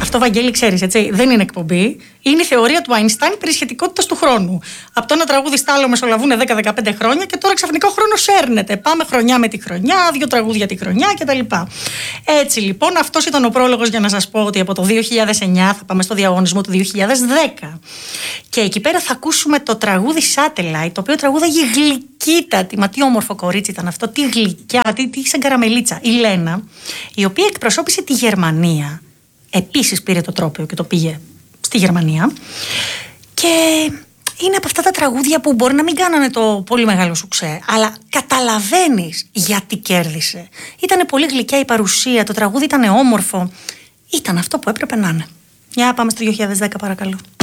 Αυτό, Βαγγέλη, ξέρεις, έτσι, δεν είναι εκπομπή. Είναι η θεωρία του Αϊνστάιν περί σχετικότητας του χρόνου. Από το ένα τραγούδι στα άλλο μεσολαβούν 10-15 χρόνια και τώρα ξαφνικά ο χρόνος έρνεται. Πάμε χρονιά με τη χρονιά, 2 τραγούδια τη χρονιά κτλ. Έτσι λοιπόν, αυτός ήταν ο πρόλογος για να σας πω ότι από το 2009 θα πάμε στο διαγωνισμό του 2010. Και εκεί πέρα θα ακούσουμε το τραγούδι Satellite, το οποίο τραγούδαγε γλυκύτατη. Μα τι όμορφο κορίτσι ήταν αυτό, τι γλυκιά, τι σαν καραμελίτσα. Η Λένα, η οποία εκπροσώπησε τη Γερμανία. Επίσης πήρε το τρόπαιο και το πήγε στη Γερμανία. Και είναι από αυτά τα τραγούδια που μπορεί να μην κάνανε το πολύ μεγάλο σουξέ, αλλά καταλαβαίνεις γιατί κέρδισε. Ήτανε πολύ γλυκιά η παρουσία, το τραγούδι ήταν όμορφο. Ήταν αυτό που έπρεπε να είναι. Για πάμε στο 2010 παρακαλώ.